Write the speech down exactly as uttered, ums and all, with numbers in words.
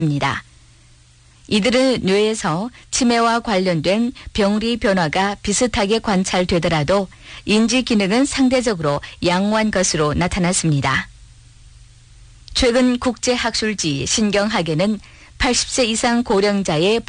있습니다. 이들은 뇌에서 치매와 관련된 병리 변화가 비슷하게 관찰되더라도 인지 기능은 상대적으로 양호한 것으로 나타났습니다. 최근 국제학술지 신경학에는 팔십 세 이상 고령자의